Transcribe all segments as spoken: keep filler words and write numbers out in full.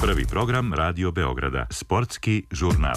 Prvi program Radio Beograda, sportski žurnal.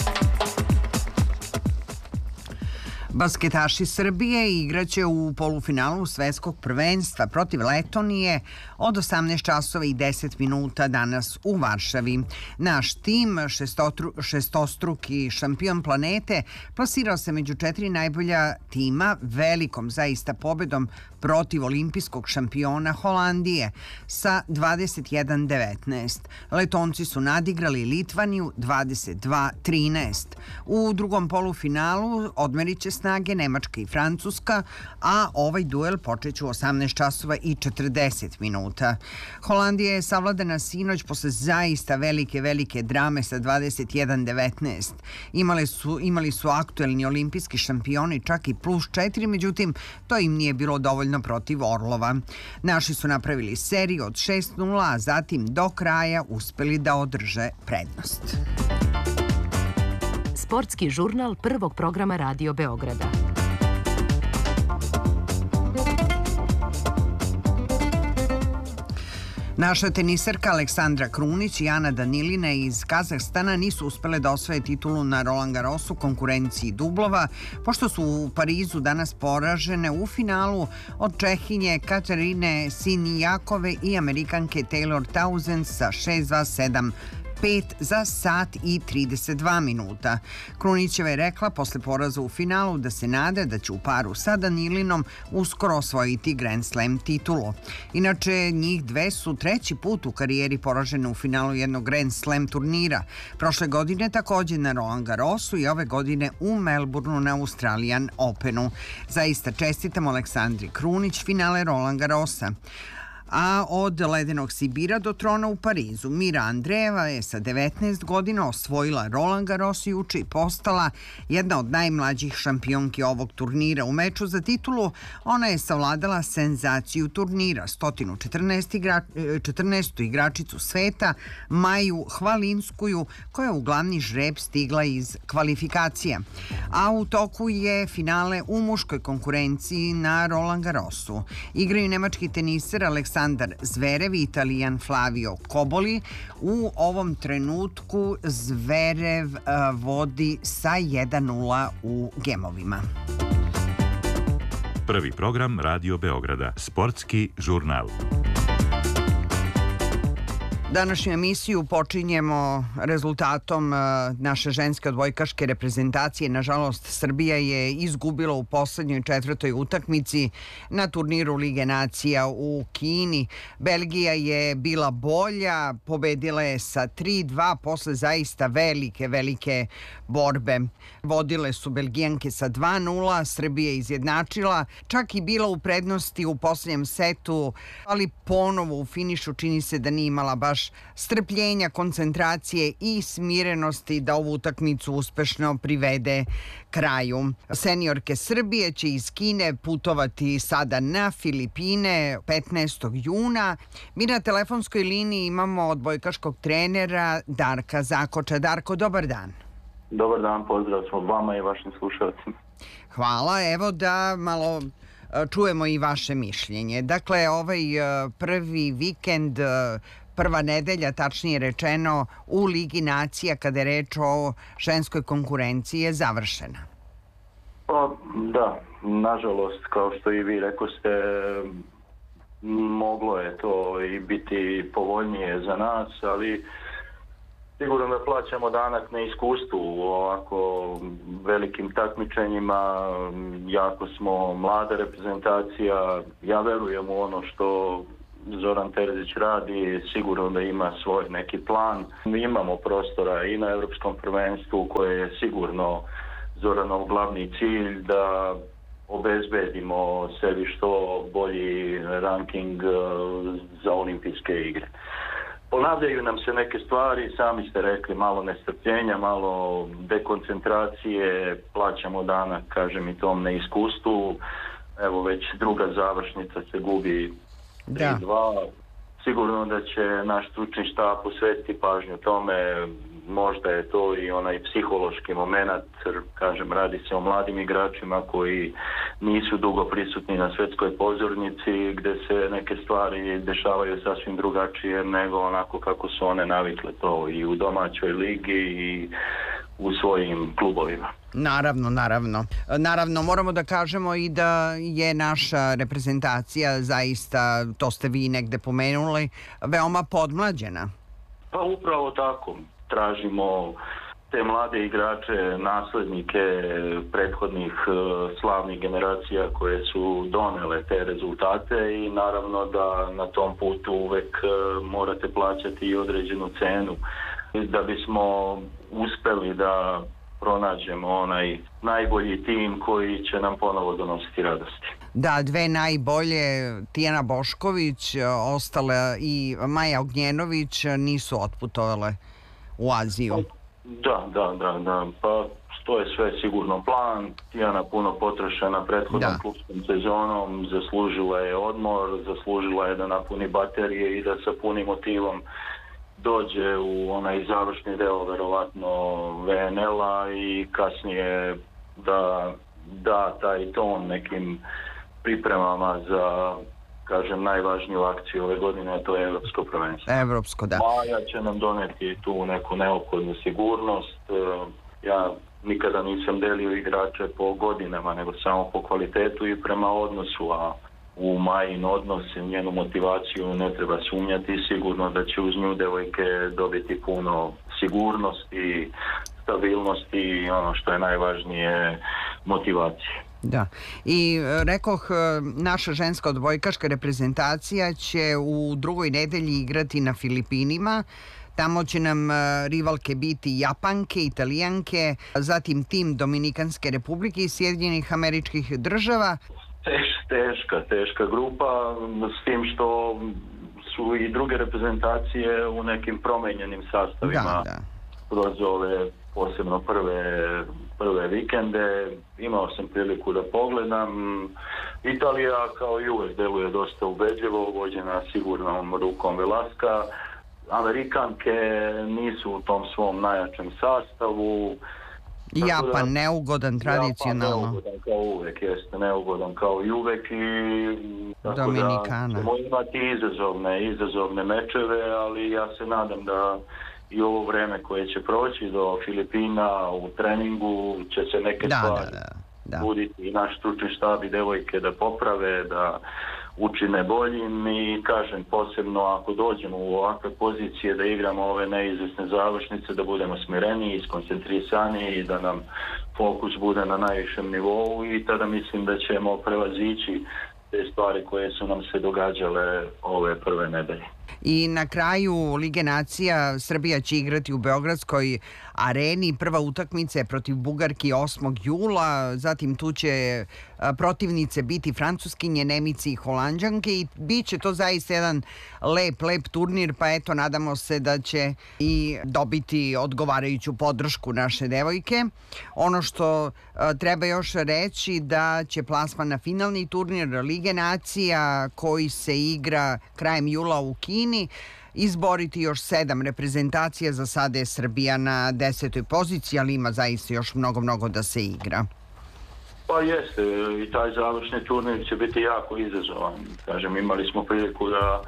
Basketaši Srbije igraće u polufinalu svetskog prvenstva protiv Letonije od osamnaest časova i deset minuta danas u Varšavi. Naš tim, šestotru, šestostruki šampion planete, plasirao se među četiri najbolja tima velikom zaista pobedom protiv olimpijskog šampiona Holandije sa dvadeset jedan devetnaest. Letonci su nadigrali Litvaniju dvadeset dva trinaest. U drugom polufinalu odmerit će snage Nemačka i Francuska, a ovaj duel počeće u osamnaest časova i četrdeset minuta. Holandija je savladana sinoć posle zaista velike, velike drame sa dvadeset jedan devetnaest. Imali su, imali su aktuelni olimpijski šampioni čak i plus četiri, međutim, to im nije bilo dovoljno protiv Orlova. Naši su napravili seriju od šest nula, a zatim do kraja uspeli da održe prednost. Sportski žurnal prvog programa Radio Beograda. Naša teniserka Aleksandra Krunić i Ana Danilina iz Kazahstana nisu uspele da osvoje titulu na Roland Garrosu konkurenciji dublova, pošto su u Parizu danas poražene u finalu od Čehinje Katarine Sinijakove i Amerikanke Taylor Townsend sa šest dva sedam pet za sat i trideset dva minuta. Krunićeva je rekla posle poraza u finalu da se nada da će u paru sa Danilinom uskoro osvojiti Grand Slam titulu. Inače, njih dve su treći put u karijeri poražene u finalu jednog Grand Slam turnira. Prošle godine takođe na Roland Garrosu i ove godine u Melbourneu na Australian Openu. Zaista čestitamo Aleksandri Krunić finale Roland Garrosa. A od ledenog Sibira do trona u Parizu, Mira Andreeva je sa devetnaest godina osvojila Roland Garros juče i postala jedna od najmlađih šampionki ovog turnira. U meču za titulu ona je savladala senzaciju turnira, sto četrnaest igra, četrnaestu igračicu sveta Maju Hvalinskuju, koja je u glavni žreb stigla iz kvalifikacija. A u toku je finale u muškoj konkurenciji na Roland Garrosu. Igraju nemački teniser Aleksandar Aleksandar Zverev i Italijan Flavio Koboli. U ovom trenutku Zverev uh, vodi sa jedan nula u gemovima. Prvi program Radio Beograda, sportski žurnal. Današnju emisiju počinjemo rezultatom naše ženske odbojkaške reprezentacije. Nažalost, Srbija je izgubila u poslednjoj četvrtoj utakmici na turniru Lige nacija u Kini. Belgija je bila bolja, pobedila je sa tri dva posle zaista velike, velike borbe. Vodile su Belgijanke sa dva nula, Srbija izjednačila, čak i bila u prednosti u poslednjem setu, ali ponovo u finišu čini se da nije imala baš strpljenja, koncentracije i smirenosti da ovu utakmicu uspešno privede kraju. Seniorke Srbije će iz Kine putovati sada na Filipine petnaestog juna. Mi na telefonskoj liniji imamo odbojkaškog trenera Darka Zakoča. Darko, dobar dan. Dobar dan, pozdrav smo vama i vašim slušalcima. Hvala, evo da malo čujemo i vaše mišljenje. Dakle, ovaj prvi vikend, prva nedelja, tačnije rečeno, u Ligi nacija, kada je reč o ženskoj konkurenciji, je završena. Pa, da, nažalost, kao što i vi rekoste, moglo je to i biti povoljnije za nas, ali sigurno da plaćamo danak na iskustvu u ovako velikim takmičenjima. Jako smo mlada reprezentacija, ja verujem u ono što Zoran Terzić radi, sigurno da ima svoj neki plan. Mi imamo prostora i na Evropskom prvenstvu koje je sigurno Zoranov glavni cilj da obezbedimo sebi što bolji ranking za olimpijske igre. Ponavljaju nam se neke stvari, sami ste rekli, malo nestrpljenja, malo dekoncentracije, plaćamo danak, kažem, i tom neiskustvu. Evo već druga završnica se gubi tri dva. Sigurno da će naš stručni štab posvetiti pažnju tome, možda je to i onaj psihološki moment, kažem, radi se o mladim igračima koji nisu dugo prisutni na svjetskoj pozornici, gdje se neke stvari dešavaju sasvim drugačije nego onako kako su one navikle to i u domaćoj ligi i u svojim klubovima. Naravno, naravno. Naravno, moramo da kažemo i da je naša reprezentacija zaista, to ste vi negde pomenuli, veoma podmlađena. Pa upravo tako. Tražimo te mlade igrače, naslednike prethodnih slavnih generacija koje su donele te rezultate i naravno da na tom putu uvek morate plaćati i određenu cenu da bismo uspeli da pronađemo onaj najbolji tim koji će nam ponovo donositi radosti. Da, dve najbolje, Tijana Bošković, ostale i Maja Ognjenović nisu otputovale u Aziju. Da, da, da, da. Pa to je sve sigurno plan. Tijana puno potrošena prethodnom da. klubskom sezonom, zaslužila je odmor, zaslužila je da napuni baterije i da sa punim motivom dođe u onaj završni deo verovatno V N L-a i kasnije da da taj ton nekim pripremama za, kažem, najvažniju akciju ove godine, a to je Evropsko prvenstvo. Evropsko, da. Maja će nam doneti tu neku neophodnu sigurnost. Ja nikada nisam delio igrače po godinama, nego samo po kvalitetu i prema odnosu, a u Majin odnos i njenu motivaciju ne treba sumnjati, sigurno da će uz nju devojke dobiti puno sigurnosti, stabilnosti i ono što je najvažnije, motivacije. Da. I rekoh, naša ženska odbojkaška reprezentacija će u drugoj nedelji igrati na Filipinima. Tamo će nam rivalke biti Japanke, Italijanke, zatim tim Dominikanske republike i Sjedinjenih Američkih Država. Teš, teška, teška grupa, s tim što su i druge reprezentacije u nekim promenjenim sastavima. Da, da. Kroz ove posebno prve, prve vikende. Imao sam priliku da pogledam. Italija kao i uvek deluje dosta ubedljivo, vođena sigurnom rukom Velaska. Amerikanke nisu u tom svom najjačem sastavu. Japan, da, neugodan tradicionalno. Japan, neugodan kao uvek, jeste, neugodan kao i uvek i tako Dominikana. Da ćemo imati izazovne, izazovne mečeve, ali ja se nadam da i ovo vreme koje će proći do Filipina u treningu će se neke da, stvari da, da, da. buditi i naš stručni štab i devojke da poprave, da učine boljim i kažem posebno ako dođemo u ovakve pozicije da igramo ove neizvesne završnice, da budemo smireniji, skoncentrisani i da nam fokus bude na najvišem nivou i tada mislim da ćemo prevazići te stvari koje su nam se događale ove prve nedelje. I na kraju Lige nacija Srbija će igrati u Beogradskoj areni. Prva utakmica je protiv Bugarki osmog jula, zatim tu će protivnice biti Francuskinje, Nemici i Holanđanke i bit će to zaista jedan lep, lep turnir, pa eto nadamo se da će i dobiti odgovarajuću podršku naše devojke. Ono što treba još reći da će plasman na finalni turnir Lige nacija koji se igra krajem jula u Kini izboriti još sedam reprezentacija. Za sada je Srbija na desetoj poziciji, ali ima zaista još mnogo, mnogo da se igra. Pa jeste, i taj završni turnir će biti jako izazovan. Kažem, imali smo priliku da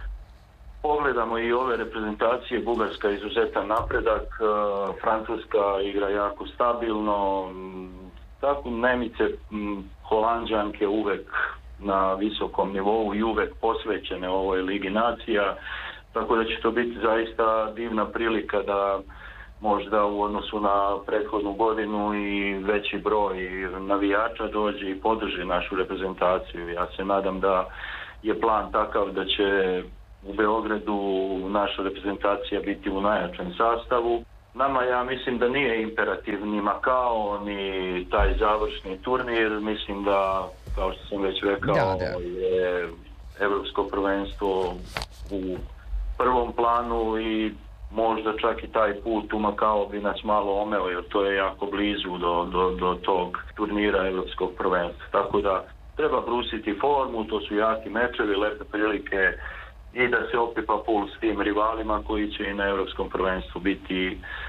pogledamo i ove reprezentacije. Bugarska je izuzetan napredak, Francuska igra jako stabilno, tako Nemice, Holanđanke uvek na visokom nivou i uvek posvećene ovoj Ligi nacija. Tako da će to biti zaista divna prilika da možda u odnosu na prethodnu godinu i veći broj navijača dođe i podrži našu reprezentaciju. Ja se nadam da je plan takav da će u Beogradu naša reprezentacija biti u najjačem sastavu. Nama ja mislim da nije imperativ ni Makao, ni taj završni turnir. Mislim da, kao što sam već rekao, da, da. je Evropsko prvenstvo u prvom planu i možda čak i taj put u Makao bi nas malo omeo, jer to je jako blizu do, do, do tog turnira Evropskog prvenstva. Tako da treba brusiti formu, to su jaki mečevi, lepe prilike i da se opipa puls s tim rivalima koji će i na Evropskom prvenstvu biti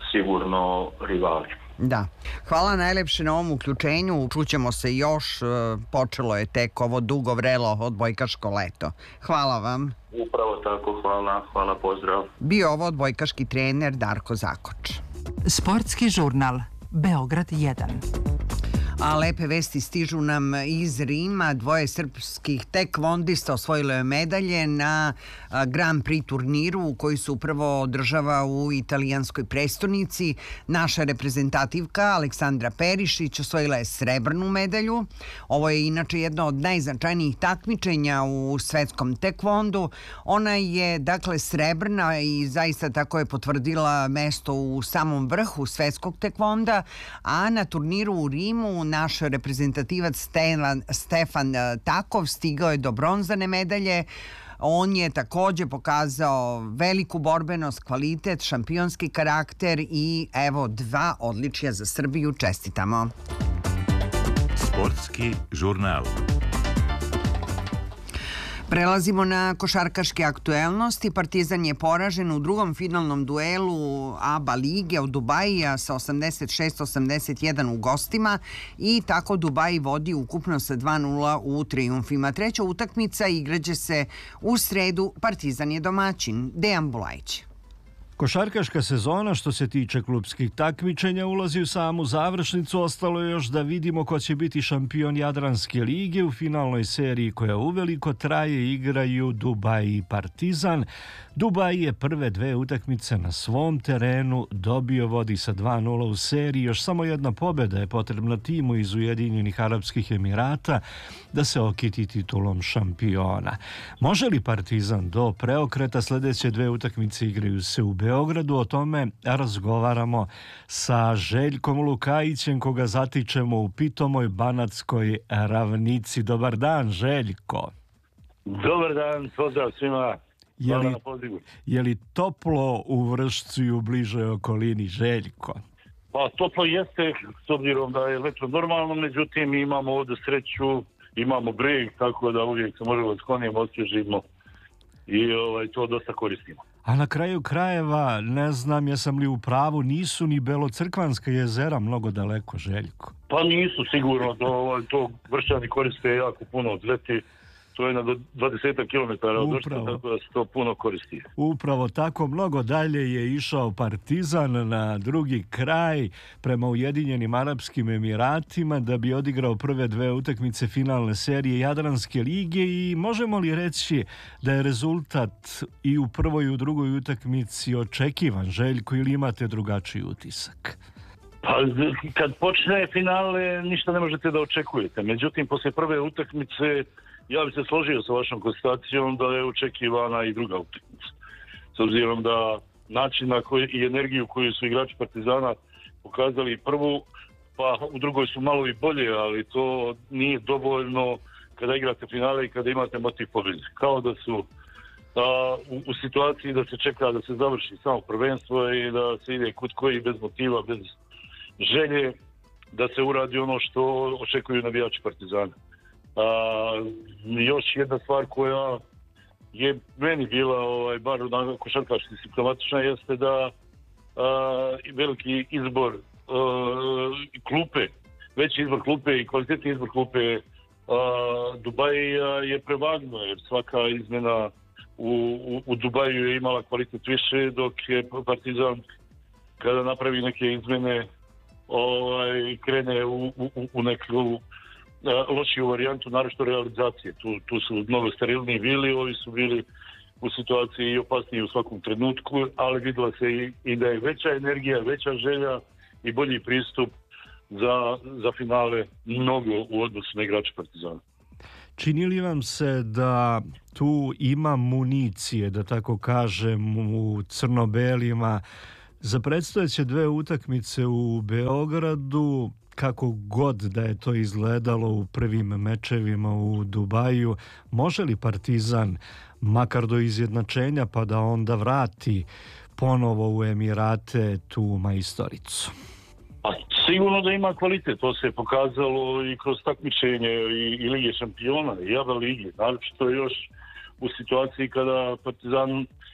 sigurno rivali. Da. Hvala najlepše na ovom uključenju. Čućemo se još. Počelo je tek ovo dugo vrelo odbojkaško leto. Hvala vam. Upravo tako, hvala. Hvala, pozdrav. Bio ovo odbojkaški trener Darko Zakoč. Sportski žurnal Beograd jedan. A lepe vesti stižu nam iz Rima. Dvoje srpskih tekvondista osvojilo je medalje na Grand Prix turniru koji se upravo održava u italijanskoj prestonici. Naša reprezentativka Aleksandra Perišić osvojila je srebrnu medalju. Ovo je inače jedno od najznačajnijih takmičenja u svetskom tekvondu. Ona je dakle srebrna i zaista tako je potvrdila mesto u samom vrhu svetskog tekvonda, a na turniru u Rimu naš reprezentativac Stefan, Stefan Takov stigao je do bronzane medalje. On je takođe pokazao veliku borbenost, kvalitet, šampionski karakter i evo dva odličja za Srbiju. Čestitamo. Sportski žurnal. Prelazimo na košarkaške aktuelnosti. Partizan je poražen u drugom finalnom duelu A B A lige od Dubajija sa osamdeset šest osamdeset jedan u gostima i tako Dubaji vodi ukupno sa dva nula u trijumfima. Treća utakmica igraće se u sredu. Partizan je domaćin. Dejan Bulajić. Košarkaška sezona što se tiče klupskih takmičenja ulazi u samu završnicu. Ostalo je još da vidimo ko će biti šampion Jadranske lige. U finalnoj seriji koja uveliko traje igraju Dubaj i Partizan. Dubaj je prve dve utakmice na svom terenu dobio, vodi sa dva nula u seriji. Još samo jedna pobjeda je potrebna timu iz Ujedinjenih Arapskih Emirata da se okiti titulom šampiona. Može li Partizan do preokreta? Sljedeće dve utakmice igraju se u Beogradu. O tome razgovaramo sa Željkom Lukajićem, koga zatičemo u pitomoj Banatskoj ravnici. Dobar dan, Željko. Dobar dan, pozdrav svima. Je li, je li toplo u Vršcu i u bližoj okolini, Željko? Pa toplo jeste, s obzirom da je leto normalno, međutim imamo ovdje sreću, imamo breg, tako da uvijek se možemo sklonimo, osvježimo i ovaj, to dosta koristimo. A na kraju krajeva, ne znam jesam li u pravu, nisu ni Belocrkvanska jezera mnogo daleko, Željko? Pa nisu sigurno, to, to Vršćani koriste jako puno od leti. To je na dvadeset kilometara od Vršca, tako da se to puno koristi. Upravo tako, mnogo dalje je išao Partizan na drugi kraj prema Ujedinjenim Arapskim Emiratima da bi odigrao prve dve utakmice finalne serije Jadranske lige i možemo li reći da je rezultat i u prvoj i u drugoj utakmici očekivan, Željko, ili imate drugačiji utisak? Pa kad počne finale ništa ne možete da očekujete. Međutim, poslije prve utakmice ja bih se složio sa vašom konstatacijom da je očekivana i druga utakmica. S obzirom da način na koji i energiju koju su igrači Partizana pokazali prvu, pa u drugoj su malo i bolje, ali to nije dovoljno kada igrate finale i kada imate motiv pobjede. Kao da su a, u, u situaciji da se čeka da se završi samo prvenstvo i da se ide kod koji bez motiva, bez želje da se uradi ono što očekuju navijači Partizana. A, još jedna stvar koja je meni bila ovaj, bar na košarkaški simptomatična jeste da a, veliki izbor a, klupe, veći izbor klupe i kvalitetni izbor klupe a, Dubaja je prevagnuo, jer svaka izmjena u, u, u Dubaju je imala kvalitet više, dok je Partizan kada napravi neke izmjene ovaj, krene u, u, u neku lošiju varijantu, naročito realizacije. Tu, tu su mnogo sterilniji bili, ovi su bili u situaciji i opasniji u svakom trenutku, ali vidjela se i, i da je veća energija, veća želja i bolji pristup za, za finale mnogo u odnosu na igrače Partizana. Čini li vam se da tu ima municije, da tako kažem, u crno-belima za predstojeće dve utakmice u Beogradu, kako god da je to izgledalo u prvim mečevima u Dubaju? Može li Partizan, makar do izjednačenja, pa da onda vrati ponovo u Emirate tu majstoricu? A sigurno da ima kvalitet, to se pokazalo i kroz takmičenje i, i Lige šampiona i A B A lige, naročito još u situaciji kada Partizan